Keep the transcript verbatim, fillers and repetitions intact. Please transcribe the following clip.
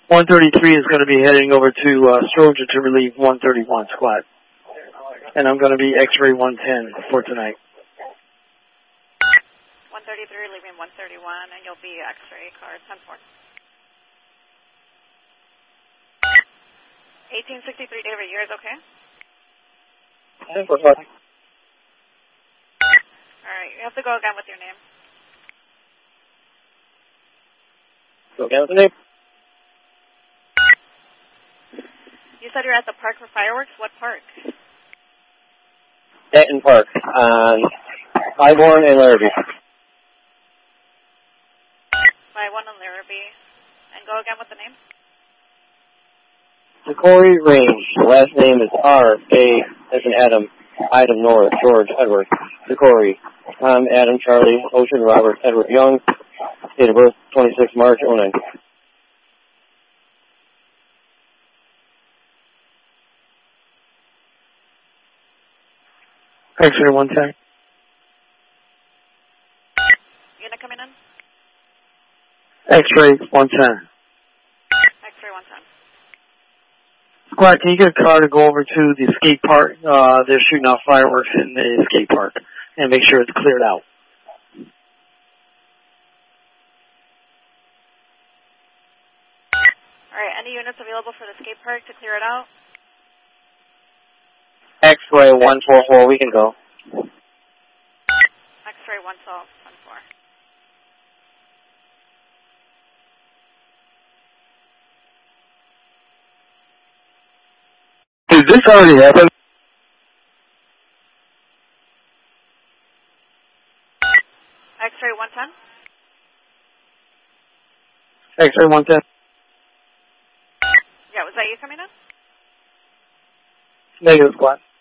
one thirty-three is going to be heading over to uh, Stroger to relieve one thirty-one squad. And I'm going to be X-ray one ten for tonight. one thirty-three leaving one thirty-one, and you'll be X-ray card ten four. eighteen sixty-three David, yours okay? ten four five. All right, you have to go again with your name. Go again with the name. You said you're at the park for fireworks. What park? Denton Park on Highborn and Larrabee. By one in Larrabee. And go again with the name? Decory Range. The last name is R A as in Adam. Item North, George, Edward. Decory. Tom, Adam, Charlie, Ocean, Robert, Edward Young. Date of birth, twenty-sixth March, oh nine. X-ray one ten. Unit coming in? X-ray one ten. X-ray one ten. Squad, can you get a car to go over to the skate park? Uh, they're shooting off fireworks in the skate park. And make sure it's cleared out. All right, any units available for the skate park to clear it out? X-ray one four four, we can go. X-ray one twelve, one four. Did this already happen? X-ray one ten? X-ray one ten. Yeah, was that you coming in? Negative, squad.